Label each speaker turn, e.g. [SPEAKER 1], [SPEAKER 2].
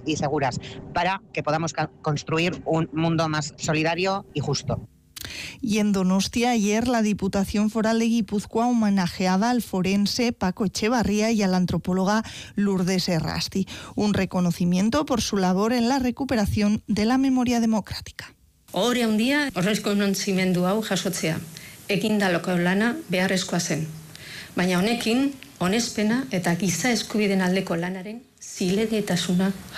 [SPEAKER 1] y seguras para que podamos construir un mundo más solidario y justo.
[SPEAKER 2] Y en Donostia, ayer la Diputación Foral de Guipúzcoa homenajeaba al forense Paco Echevarría y a la antropóloga Lourdes Errasti. Un reconocimiento por su labor en la recuperación de la memoria democrática.
[SPEAKER 3] Ohore handia errekonozimendu hau jasotzea. Ekindaloko lana beharrezkoa zen. Baina honekin, onespena eta giza eskubideen aldeko lanaren zilegitasuna